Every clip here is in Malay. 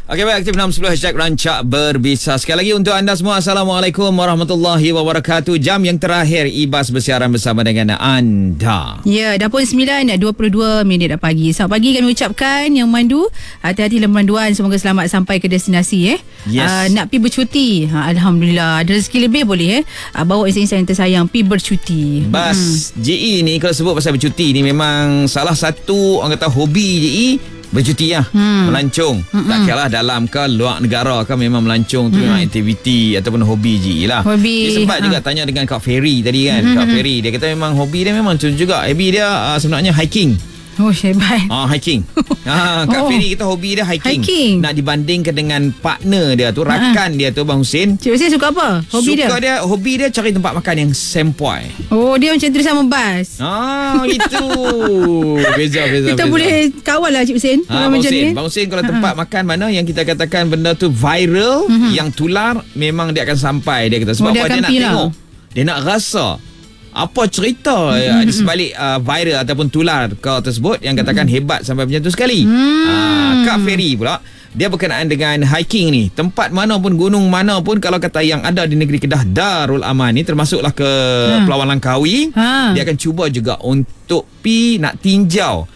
Okey, baik, aktif 610 hashtag Rancak Berbisa. Sekali lagi untuk anda semua, Assalamualaikum warahmatullahi wabarakatuh. Jam yang terakhir Ibas bersiaran bersama dengan anda. Ya, dah pun 9:22 dah pagi. Selamat pagi kami ucapkan yang memandu. Hati-hati dalam pemanduan. Semoga selamat sampai ke destinasi. Yes. Nak pergi bercuti. Alhamdulillah. Ada rezeki lebih boleh. Bawa insan-insan yang tersayang pergi bercuti. Bas, JE ni kalau sebut pasal bercuti ni memang salah satu orang kata hobi JE. Bercuti lah, melancong. Tak kira lah dalam ke luar negara ke, memang melancong tu memang aktiviti ataupun hobi je lah. Hobi. Dia sempat juga tanya dengan Kak Ferry tadi kan. Kak Ferry dia kata memang hobi dia memang tu juga. Hobi dia sebenarnya hiking. Oh, hebat. Hiking. Kak Ferry kita hobi dia hiking. Nak dibandingkan dengan partner dia tu, rakan dia tu, Bang Husin. Cik Husin suka apa? Hobi dia cari tempat makan yang sempoi. Oh, dia macam tu sama bas. Itu. Beza. Kita boleh kawal lah Cik Husin. Bang Husin kalau tempat makan mana yang kita katakan benda tu viral, yang tular, memang dia akan sampai, dia kata. Sebab dia nak tengok. Dia nak rasa apa cerita di sebalik viral ataupun tular kau tersebut yang katakan hebat sampai macam tu sekali. Kak Ferry pula, dia berkenaan dengan hiking ni. Tempat mana pun, gunung mana pun, kalau kata yang ada di negeri Kedah Darul Aman ni, termasuklah ke Pelawan Langkawi, dia akan cuba juga untuk nak tinjau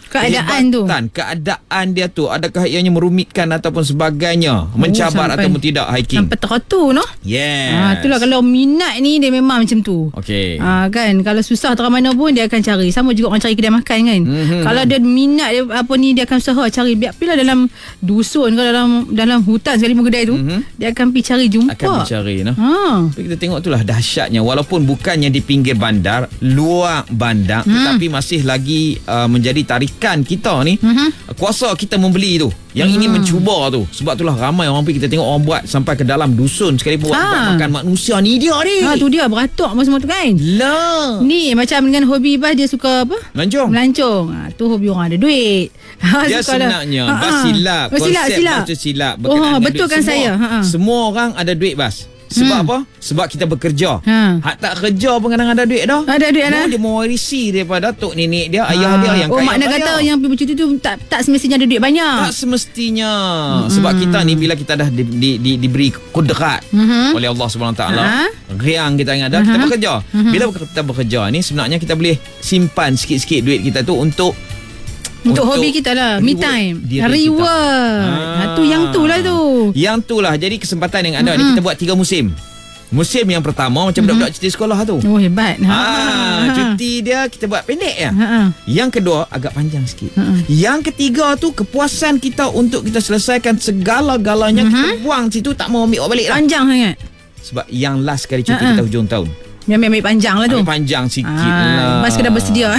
keadaan dia tu, adakah ianya merumitkan ataupun sebagainya, mencabar ataupun tidak hiking. Sampai teratu noh. Yes. Itulah kalau minat ni dia memang macam tu. Okey. Kan kalau susah terang mana pun dia akan cari. Sama juga orang cari kedai makan kan. Kalau dia minat dia, apa ni, dia akan usaha cari. Biar pilih dalam dusun ke dalam hutan sekalipun kedai tu, dia akan pergi cari jumpa. Akan pergi cari noh. Kita tengok itulah dahsyatnya, walaupun bukannya di pinggir bandar, luar bandar, tetapi masih lagi menjadi tarikan kita ni. Kuasa kita membeli tu, yang ingin mencuba tu. Sebab itulah ramai orang pergi. Kita tengok orang buat sampai ke dalam dusun sekalipun buat makan manusia. Ni dia ni. Tu dia beratuk apa semua tu kan. Lah. Ni macam dengan hobi Bas, dia suka apa? Melancong. Tu hobi orang ada duit. Dia sebenarnya silap. Konsep tu silap. Betul kan saya. Semua orang ada duit, Bas. Sebab apa? Sebab kita bekerja. Hak tak kerja pun kadang ada duit dah. Ada duit dah. Dia mewarisi daripada tok nenek dia, ayah dia yang kaya. Makna kata yang pergi bercuti tu tak semestinya ada duit banyak. Tak semestinya. Sebab kita ni bila kita dah diberi kudrat oleh Allah SWT, riang kita yang ada, kita bekerja. Bila kita bekerja ni, sebenarnya kita boleh simpan sikit-sikit duit kita tu untuk hobi kita lah, me time, reward. Yang tu lah. Jadi kesempatan yang ada ni, kita buat 3 musim. Musim yang pertama macam budak-budak cuti sekolah tu. Oh, hebat. Cuti dia kita buat pendek ya. Yang kedua agak panjang sikit. Yang ketiga tu kepuasan kita untuk kita selesaikan segala-galanya, kita buang situ, tak mau ambil balik lah. Panjang sangat. Sebab yang last kali cuti kita hujung tahun. Ambil panjang lah tu. Ambil panjang sikit lah. Bas kena bersedia.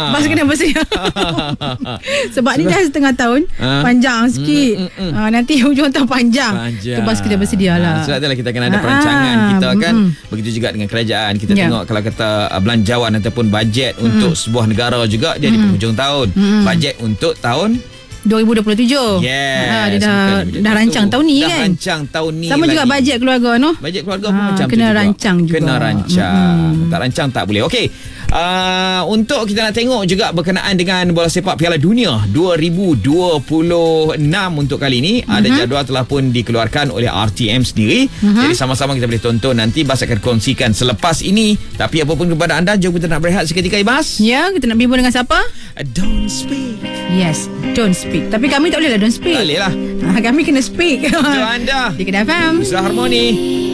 Sebab ni dah setengah tahun, panjang sikit. Nanti hujung tahun panjang. Tu bas kena bersedia lah. Sebab itulah kita akan ada perancangan kita kan. Begitu juga dengan kerajaan. Kita tengok kalau kata belanjawan ataupun bajet untuk sebuah negara juga, dia di penghujung tahun. Bajet untuk tahun 2027. Yes. Dia dah rancang tahun ni kan. Rancang tahun ni. Sama juga bajet keluarga noh. Bajet keluarga pun macam kena rancang juga. Kena rancang. Tak rancang tak boleh. Okey. Untuk kita nak tengok juga berkenaan dengan bola sepak Piala Dunia 2026 untuk kali ni, ada jadual telah pun dikeluarkan oleh RTM sendiri. Jadi sama-sama kita boleh tonton nanti. Bas akan kongsikan selepas ini. Tapi apapun kepada anda, jom kita nak berehat seketika, Ibas. Ya, kita nak bimbang dengan siapa? Don't speak. Yes, don't speak. Tapi kami tak boleh lah don't speak. Tak boleh lah. Kami kena speak. Itu anda Di Kedah FM Usra Harmoni.